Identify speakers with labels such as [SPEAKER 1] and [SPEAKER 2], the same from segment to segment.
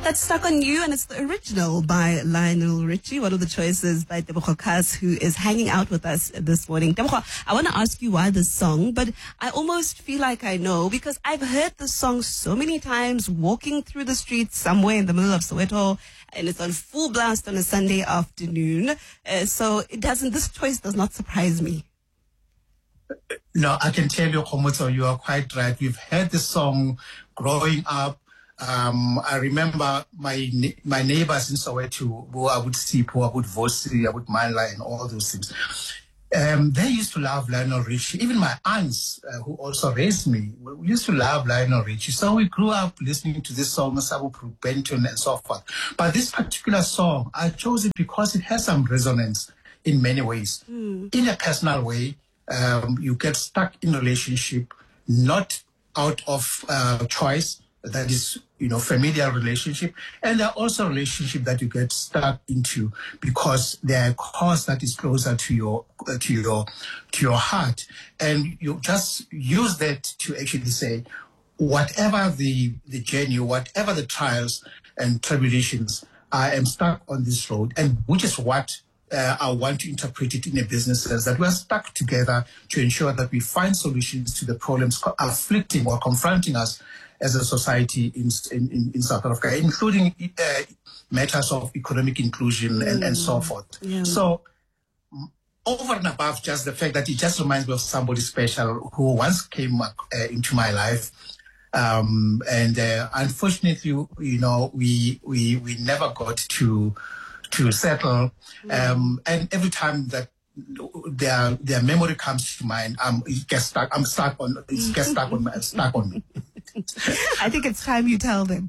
[SPEAKER 1] That's Stuck on You, and it's the original by Lionel Richie, one of the choices by Tebogo Kas, who is hanging out with us this morning. Tebogo, I want to ask you why this song, but I almost feel like I know because I've heard this song so many times walking through the streets somewhere in the middle of Soweto, and it's on full blast on a Sunday afternoon. So this choice does not surprise me.
[SPEAKER 2] No, I can tell you, Komoto, you are quite right. We've heard the song growing up. I remember my neighbors in Soweto, who I would see, who I would Vosi, I would Mala, and all those things. They used to love Lionel Richie. Even my aunts, who also raised me, we used to love Lionel Richie. So we grew up listening to this song, Sabu Benton, and so forth. But this particular song, I chose it because it has some resonance in many ways. In a personal way, you get stuck in a relationship, not out of choice. That is, familiar relationship. And there are also relationships that you get stuck into because they're a cause that is closer to your heart. And you just use that to actually say, whatever the journey, whatever the trials and tribulations, I am stuck on this road. And which is what I want to interpret it in a business sense, that we are stuck together to ensure that we find solutions to the problems afflicting or confronting us as a society in South Africa, including matters of economic inclusion and so forth. Yeah. So over and above just the fact that it just reminds me of somebody special who once came into my life. And unfortunately, we never got to settle. And every time that their memory comes to mind, it gets stuck. Stuck on me.
[SPEAKER 1] I think it's time you tell them.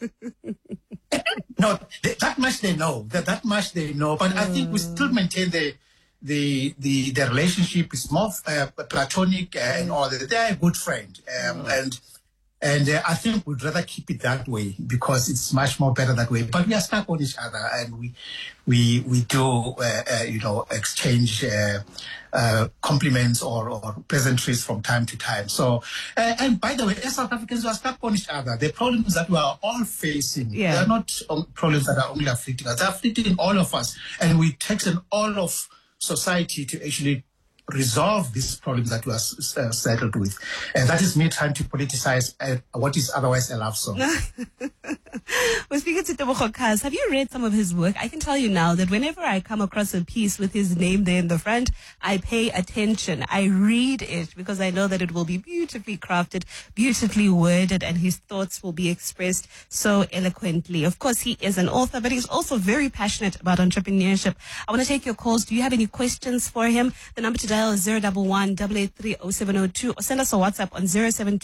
[SPEAKER 2] No, that much they know. That much they know. But I think we still maintain the relationship is more platonic and all that. They're a good friend, and I think we'd rather keep it that way because it's much more better that way. But we are stuck on each other, and we do exchange compliments or pleasantries from time to time. So, and by the way, as South Africans, we are stuck on each other. The problems that we are all facing, they are not problems that are only afflicting us. They're afflicting all of us, and we take all of society to actually resolve these problems that we are settled with. And that is me trying to politicize what is otherwise a love song.
[SPEAKER 1] We're speaking to Tebogo Kas. Have you read some of his work? I can tell you now that whenever I come across a piece with his name there in the front, I pay attention. I read it because I know that it will be beautifully crafted, beautifully worded, and his thoughts will be expressed so eloquently. Of course, he is an author, but he's also very passionate about entrepreneurship. I want to take your calls. Do you have any questions for him? The number to dial is 011-883-0702, or send us a WhatsApp on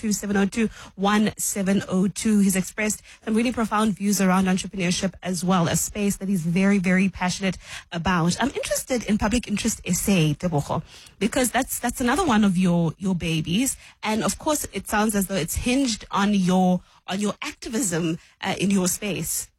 [SPEAKER 1] 072-702-1702. He's expressed some really profound views around entrepreneurship as well, a space that he's very, very passionate about. I'm interested in public interest essay, Tebogo, because that's another one of your babies, and of course it sounds as though it's hinged on your activism in your space.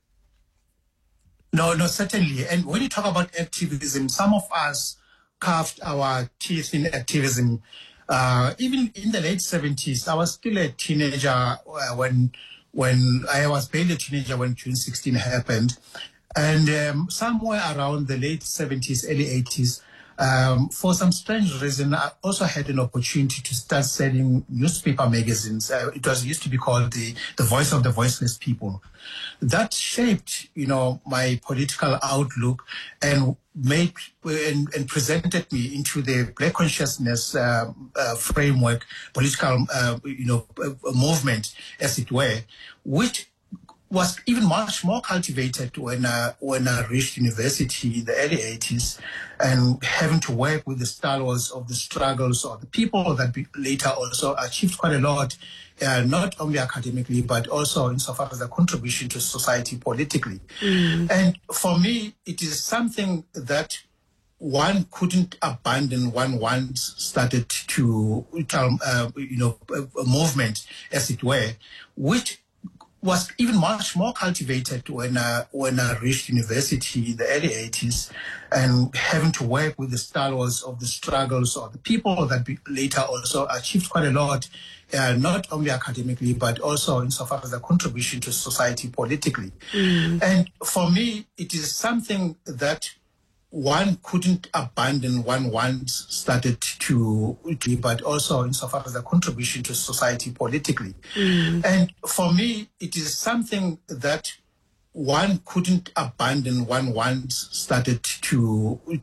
[SPEAKER 2] No, certainly. And when you talk about activism, some of us carved our teeth in activism. Even in the late 70s, I was still a teenager when I was barely a teenager when June 16 happened. And somewhere around the late 70s, early 80s, for some strange reason, I also had an opportunity to start selling newspaper magazines. It used to be called the Voice of the Voiceless People. That shaped, my political outlook and presented me into the Black consciousness framework, political, movement, as it were, which was even much more cultivated when I reached university in the early 80s, and having to work with the stalwarts of the struggles of the people that later also achieved quite a lot, not only academically, but also insofar as their contribution to society politically. And for me, it is something that one couldn't abandon when one started to, a movement, as it were, which was even much more cultivated when I reached university in the early 80s, and having to work with the stalwarts of the struggles of the people that later also achieved quite a lot, not only academically, but also insofar as their contribution to society politically. And for me, it is something that one couldn't abandon one once started to, but also insofar as the contribution to society politically. And for me, it is something that one couldn't abandon one once started to,